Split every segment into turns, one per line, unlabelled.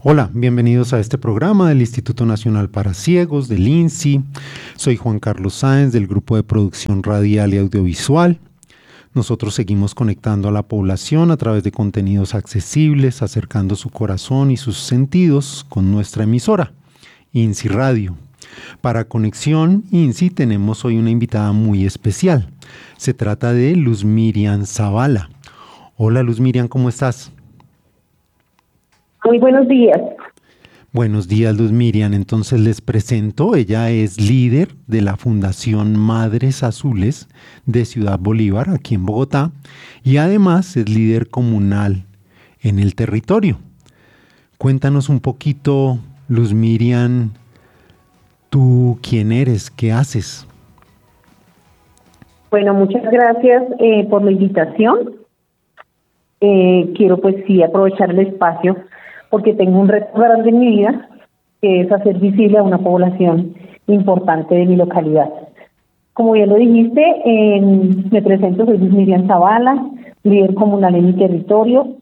Hola, bienvenidos a este programa del Instituto Nacional para Ciegos, del INSI. Soy Juan Carlos Sáenz del Grupo de Producción Radial y Audiovisual. Nosotros seguimos conectando a la población a través de contenidos accesibles, acercando su corazón y sus sentidos con nuestra emisora, INSI Radio. Para Conexión INSI tenemos hoy una invitada muy especial. Se trata de Luz Miriam Zavala. Hola Luz Miriam, ¿cómo estás?
Muy buenos días.
Buenos días, Luz Miriam. Entonces les presento, ella es líder de la Fundación Madres Azules de Ciudad Bolívar, aquí en Bogotá, y además es líder comunal en el territorio. Cuéntanos un poquito, Luz Miriam, tú quién eres, qué haces.
Bueno, muchas gracias por la invitación. Quiero pues sí aprovechar el espacio porque tengo un reto grande en mi vida, que es hacer visible a una población importante de mi localidad. Como ya lo dijiste, me presento, soy Luz Miriam Zavala, líder comunal en mi territorio,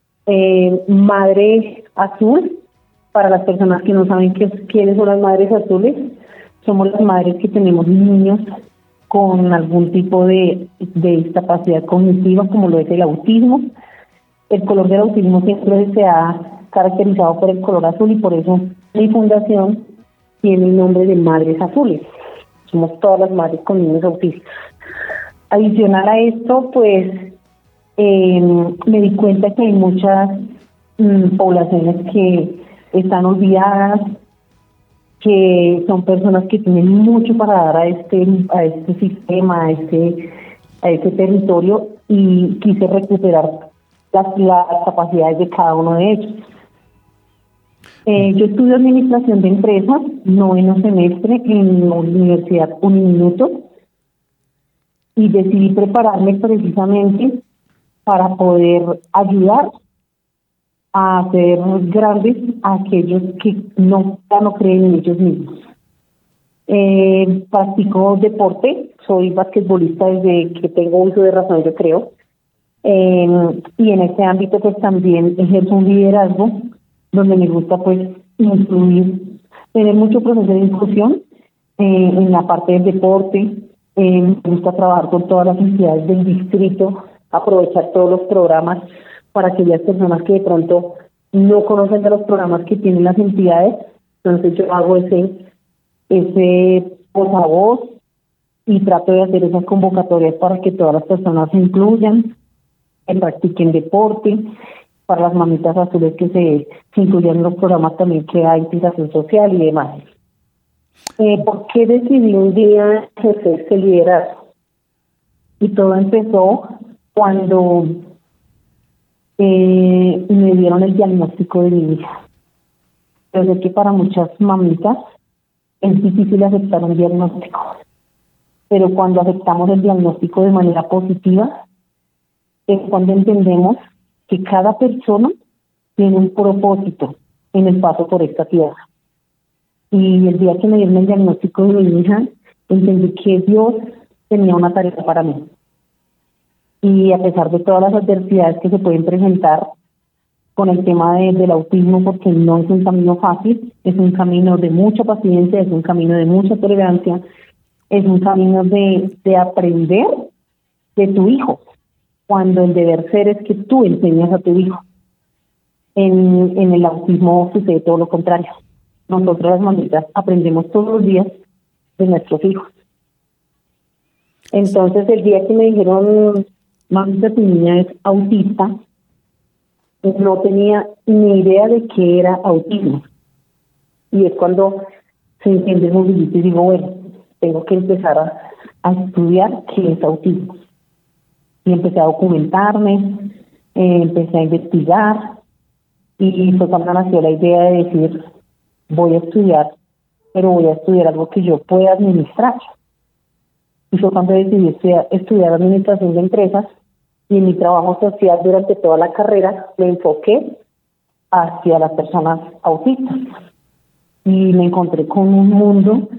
madre azul. Para las personas que no saben quiénes son las madres azules, somos las madres que tenemos niños con algún tipo de discapacidad cognitiva, como lo es el autismo. El color del autismo siempre se ha caracterizado por el color azul y por eso mi fundación tiene el nombre de Madres Azules. Somos todas las madres con niños autistas. Adicional a esto, pues me di cuenta que hay muchas poblaciones que están olvidadas, que son personas que tienen mucho para dar a este sistema, a este territorio, y quise recuperar las capacidades de cada uno de ellos. Yo estudio Administración de Empresas, 9º semestre en la Universidad Uniminuto, y decidí prepararme precisamente para poder ayudar a hacer grandes a aquellos que ya no creen en ellos mismos. Practico deporte, soy basquetbolista desde que tengo uso de razón, yo creo. Y en este ámbito pues también ejerzo un liderazgo donde me gusta pues influir, tener mucho proceso de inclusión en la parte del deporte. Me gusta trabajar con todas las entidades del distrito, aprovechar todos los programas para aquellas personas que de pronto no conocen de los programas que tienen las entidades. Entonces yo hago ese voz a voz y trato de hacer esas convocatorias para que todas las personas se incluyan, que practiquen deporte, para las mamitas azules que se incluyan en los programas también que hay integración social y demás. ¿Por qué decidí un día ejercer este liderazgo? Y todo empezó cuando me dieron el diagnóstico de mi hija. Yo sé que para muchas mamitas es difícil aceptar un diagnóstico, pero cuando aceptamos el diagnóstico de manera positiva, es cuando entendemos que cada persona tiene un propósito en el paso por esta tierra. Y el día que me dieron el diagnóstico de mi hija, entendí que Dios tenía una tarea para mí. Y a pesar de todas las adversidades que se pueden presentar con el tema del autismo, porque no es un camino fácil, es un camino de mucha paciencia, es un camino de mucha tolerancia, es un camino de aprender de tu hijo, cuando el deber ser es que tú enseñas a tu hijo. En el autismo sucede todo lo contrario. Nosotros las mamitas aprendemos todos los días de nuestros hijos. Entonces el día que me dijeron, mamita, tu niña es autista, no tenía ni idea de qué era autismo. Y es cuando se entiende el movimiento y digo, bueno, tengo que empezar a estudiar qué es autismo. Y empecé a documentarme, empecé a investigar, y fue cuando nació la idea de decir, voy a estudiar, pero voy a estudiar algo que yo pueda administrar. Y fue cuando decidí estudiar Administración de Empresas, y en mi trabajo social durante toda la carrera me enfoqué hacia las personas autistas. Y me encontré con un mundo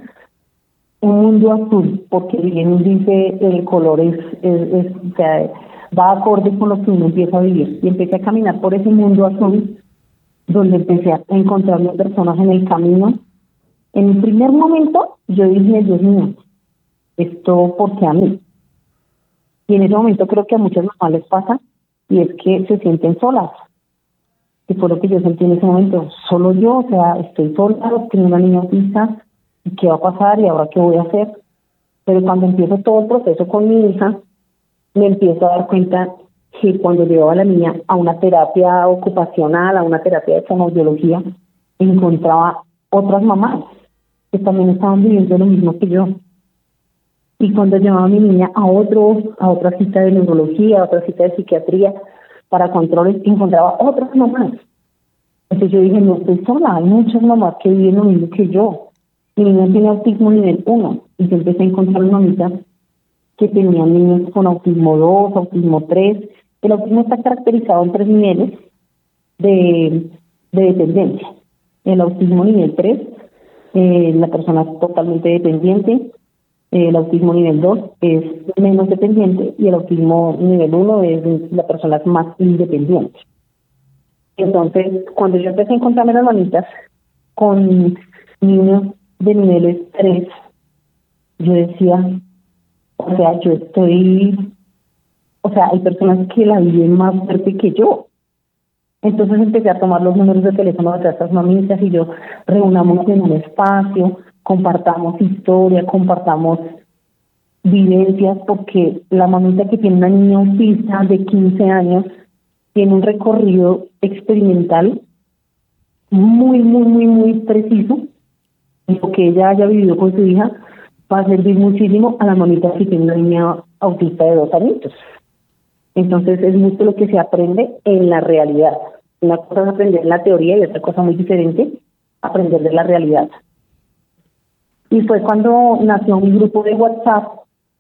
azul, porque bien dice el color o sea, va acorde con lo que uno empieza a vivir. Y empecé a caminar por ese mundo azul donde empecé a encontrarme personas en el camino. En el primer momento yo dije, Dios mío, esto ¿por qué a mí? Y en ese momento creo que a muchas mamás les pasa, y es que se sienten solas. Y fue lo que yo sentí en ese momento, solo yo, o sea, estoy sola, tengo una niña autista, ¿y qué va a pasar? ¿Y ahora qué voy a hacer? Pero cuando empiezo todo el proceso con mi hija, me empiezo a dar cuenta que cuando llevaba a la niña a una terapia ocupacional, a una terapia de fonoaudiología, encontraba otras mamás que también estaban viviendo lo mismo que yo. Y cuando llevaba a mi niña a otra cita de neurología, a otra cita de psiquiatría para controles, encontraba otras mamás. Entonces yo dije, no estoy sola, hay muchas mamás que viven lo mismo que yo. Mi niña tiene autismo nivel 1, y yo empecé a encontrar mamitas que tenían niños con autismo 2, autismo 3. El autismo está caracterizado en 3 niveles de dependencia. El autismo nivel 3, la persona es totalmente dependiente. El autismo nivel 2 es menos dependiente, y el autismo nivel 1 es la persona es más independiente. Entonces, cuando yo empecé a encontrarme las mamitas con niños de niveles 3, yo decía, o sea, hay personas que la viven más fuerte que yo. Entonces empecé a tomar los números de teléfono de estas mamitas y yo, reunámonos en un espacio, compartamos historia, compartamos vivencias, porque la mamita que tiene una niña autista de 15 años tiene un recorrido experimental muy, muy, muy, muy preciso. Lo que ella haya vivido con su hija va a servir muchísimo a la mamita que tiene una niña autista de 2 añitos. Entonces es mucho lo que se aprende en la realidad. Una cosa es aprender la teoría y otra cosa muy diferente, aprender de la realidad. Y fue cuando nació mi grupo de WhatsApp,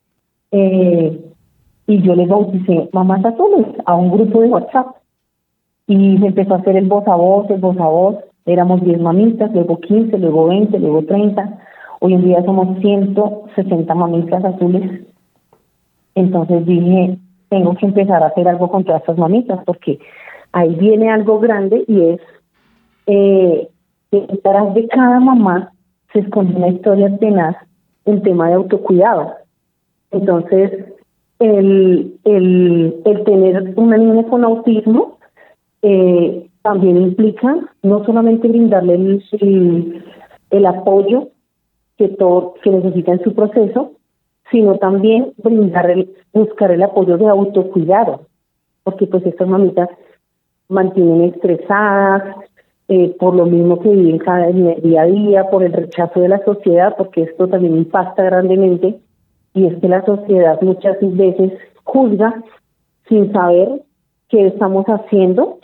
y yo le bauticé Mamás Azules a un grupo de WhatsApp. Y se empezó a hacer el voz a voz, el voz a voz. Éramos 10 mamitas, luego 15, luego 20, luego 30. Hoy en día somos 160 mamitas azules. Entonces dije, tengo que empezar a hacer algo contra estas mamitas, porque ahí viene algo grande, y es que detrás de cada mamá se esconde una historia tenaz, un tema de autocuidado. Entonces, el tener una niña con autismo también implica no solamente brindarle el apoyo que necesita en su proceso, sino también buscar el apoyo de autocuidado, porque pues estas mamitas mantienen estresadas, por lo mismo que viven día a día, por el rechazo de la sociedad, porque esto también impacta grandemente, y es que la sociedad muchas veces juzga sin saber qué estamos haciendo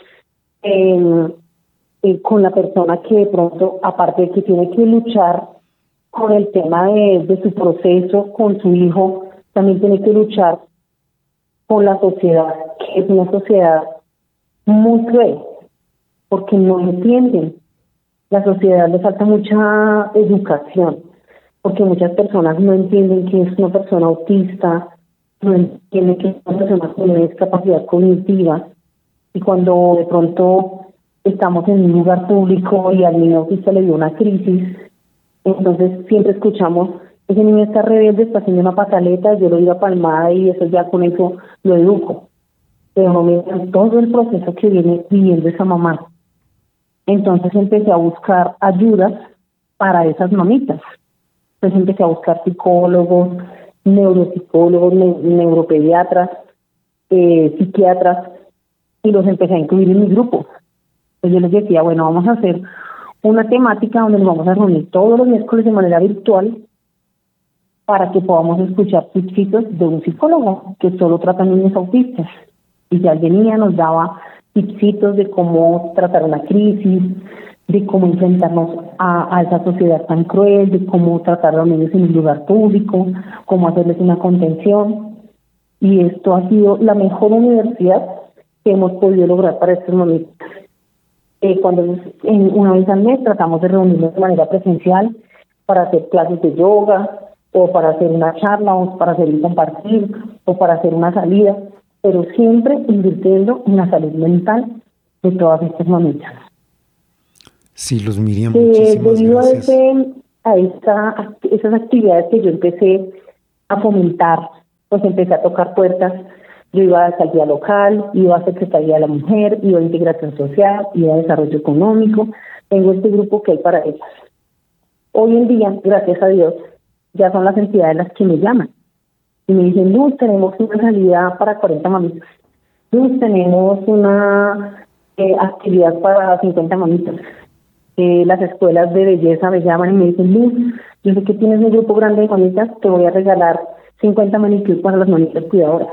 con la persona que de pronto, aparte de que tiene que luchar con el tema de su proceso con su hijo, también tiene que luchar con la sociedad, que es una sociedad muy cruel, porque no entienden. La sociedad le falta mucha educación, porque muchas personas no entienden que es una persona autista, no entienden que es una persona con una discapacidad cognitiva, y cuando de pronto estamos en un lugar público y al niño autista le dio una crisis, entonces siempre escuchamos, ese niño está rebelde, está haciendo una pataleta, yo lo digo a palmada y eso ya con eso lo educo. Pero no miran todo el proceso que viene viviendo esa mamá. Entonces empecé a buscar ayudas para esas mamitas. Entonces empecé a buscar psicólogos, neuropsicólogos, neuropediatras, psiquiatras, y los empecé a incluir en mi grupo. Entonces yo les decía, bueno, vamos a hacer una temática donde nos vamos a reunir todos los miércoles de manera virtual para que podamos escuchar tipsitos de un psicólogo que solo trata niños autistas. Y ya venía, nos daba tipsitos de cómo tratar una crisis, de cómo enfrentarnos a esa sociedad tan cruel, de cómo tratar a los niños en un lugar público, cómo hacerles una contención. Y esto ha sido la mejor universidad que hemos podido lograr para estos momentos. Cuando una vez al mes tratamos de reunirnos de manera presencial para hacer clases de yoga, o para hacer una charla, o para hacer un compartir, o para hacer una salida, pero siempre invirtiendo en la salud mental de todas estas mamitas.
Sí, Luz Miriam, muchísimas
Debido
gracias.
Esas actividades que yo empecé a fomentar, pues empecé a tocar puertas. Yo iba a alcaldía local, iba a Secretaría de la Mujer, iba a Integración Social, iba a Desarrollo Económico. Tengo este grupo que hay para ellas. Hoy en día, gracias a Dios, ya son las entidades las que me llaman y me dicen: Luz, tenemos una salida para 40 mamitas. Luz, tenemos una actividad para 50 mamitas. Las escuelas de belleza me llaman y me dicen: Luz, yo sé que tienes un grupo grande de mamitas, te voy a regalar 50 manicures para las mamitas cuidadoras.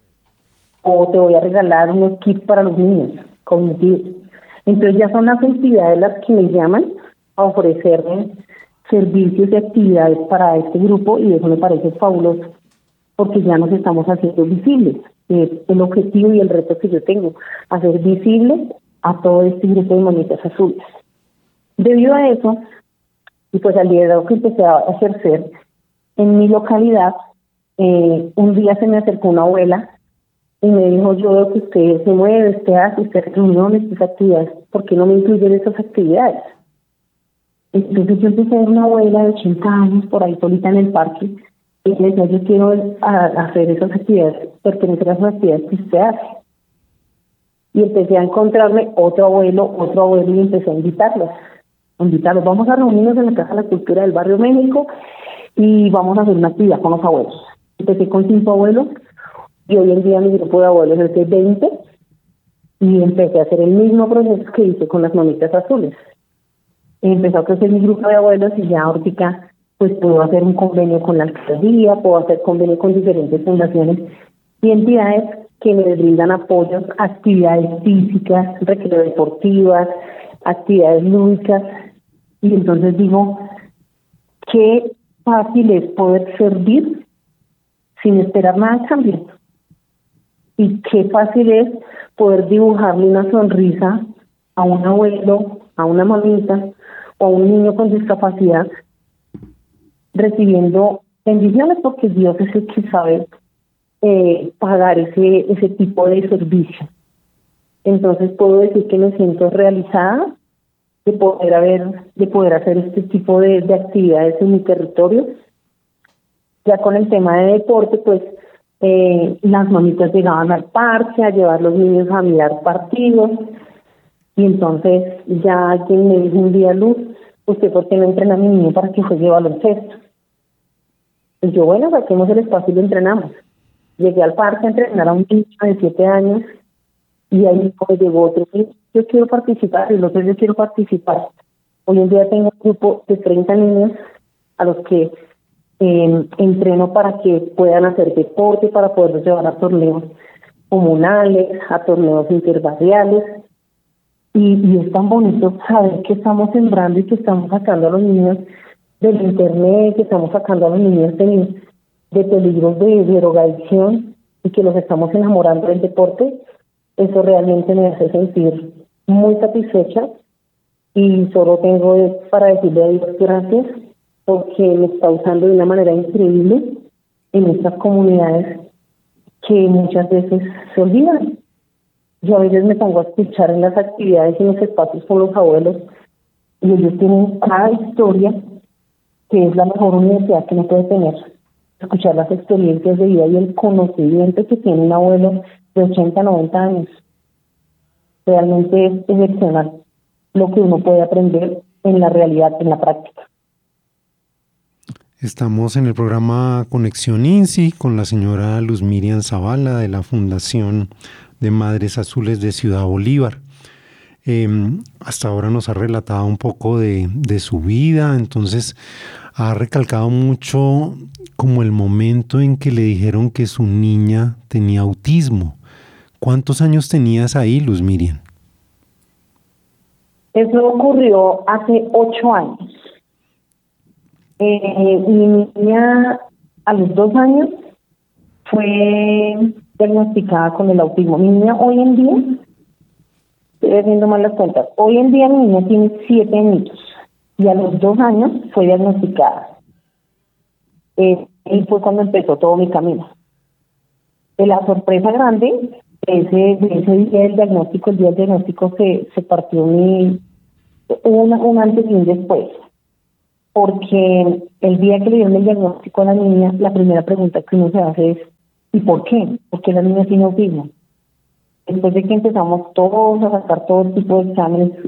O te voy a regalar unos kits para los niños cognitivos. Entonces ya son las entidades las que me llaman a ofrecerme servicios y actividades para este grupo, y eso me parece fabuloso, porque ya nos estamos haciendo visibles. El objetivo y el reto que yo tengo, hacer visible a todo este grupo de mamitas azules. Debido a eso, y pues al liderazgo que empecé a ejercer en mi localidad, un día se me acercó una abuela y me dijo: yo veo que usted se mueve, usted hace, usted hace reuniones, usted hace actividades, ¿por qué no me incluyen esas actividades? Entonces yo empecé a ver una abuela de 80 años por ahí solita en el parque, y le decía: yo quiero hacer esas actividades, pertenecer a esas actividades que usted hace. Y empecé a encontrarme otro abuelo, y empecé a invitarlos. Vamos a reunirnos en la Casa de la Cultura del Barrio México y vamos a hacer una actividad con los abuelos. Empecé con 5 abuelos y hoy en día mi grupo de abuelos es de 20, y empecé a hacer el mismo proceso que hice con las mamitas azules. Empezó a crecer mi grupo de abuelos y ya ahorita pues puedo hacer un convenio con la alcaldía, puedo hacer convenio con diferentes fundaciones y entidades que me brindan apoyos, actividades físicas, recreo deportivas, actividades lúdicas. Y entonces digo, qué fácil es poder servir sin esperar nada a cambio. Y qué fácil es poder dibujarle una sonrisa a un abuelo, a una mamita o a un niño con discapacidad, recibiendo bendiciones, porque Dios es el que sabe pagar ese tipo de servicio. Entonces puedo decir que me siento realizada de poder hacer este tipo de actividades en mi territorio. Ya con el tema de deporte, pues las mamitas llegaban al parque a llevar los niños a mirar partidos, y entonces ya alguien me dijo un día: Luz, ¿usted por qué no entrena a mi niño para que juegue baloncesto? Pues yo, bueno, saquemos el espacio y lo entrenamos. Llegué al parque a entrenar a un niño de 7 años, y ahí me llegó otro: yo quiero participar, y el otro: yo quiero participar. Hoy en día tengo un grupo de 30 niños a los que entreno para que puedan hacer deporte, para poderlos llevar a torneos comunales, a torneos interbarriales, y es tan bonito saber que estamos sembrando y que estamos sacando a los niños del internet, que estamos sacando a los niños de peligros de drogadicción, y que los estamos enamorando del deporte. Eso realmente me hace sentir muy satisfecha, y solo tengo para decirle a Dios gracias, porque me está usando de una manera increíble en estas comunidades que muchas veces se olvidan. Yo a veces me pongo a escuchar en las actividades y en los espacios con los abuelos, y ellos tienen cada historia que es la mejor universidad que uno puede tener. Escuchar las experiencias de vida y el conocimiento que tiene un abuelo de 80, 90 años. Realmente es excepcional lo que uno puede aprender en la realidad, en la práctica.
Estamos en el programa Conexión INSI con la señora Luz Miriam Zavala de la Fundación de Madres Azules de Ciudad Bolívar. Hasta ahora nos ha relatado un poco de su vida, entonces ha recalcado mucho como el momento en que le dijeron que su niña tenía autismo. ¿Cuántos años tenías ahí, Luz Miriam?
Eso ocurrió hace 8 años. Mi niña a los 2 años fue diagnosticada con el autismo. Mi niña hoy en día, estoy haciendo mal las cuentas, hoy en día mi niña tiene 7 añitos y a los 2 años fue diagnosticada. Y fue cuando empezó todo mi camino. La sorpresa grande de ese día del diagnóstico, el día del diagnóstico se partió mi hubo un antes y un después, porque el día que le dieron el diagnóstico a la niña, la primera pregunta que uno se hace es, ¿y por qué? ¿Por qué la niña tiene autismo? Después de que empezamos todos a sacar todo tipo de exámenes